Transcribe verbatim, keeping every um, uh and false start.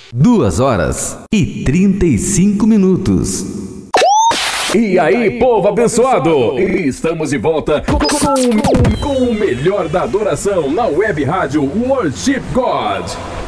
Duas horas e trinta e cinco minutos. E aí, povo abençoado! Estamos de volta com, com, com o melhor da adoração na web rádio Worship God.